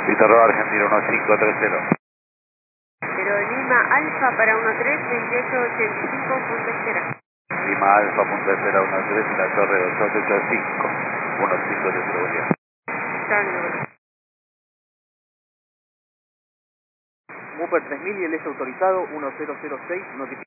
Víctor Argentina 1530. Pero Lima Alfa para 132885, punto espera. Lima Alfa, punto espera 13 y la torre 8885. 15 de seguridad. Tango. Muper 3000 y el es autorizado 1006, notifica.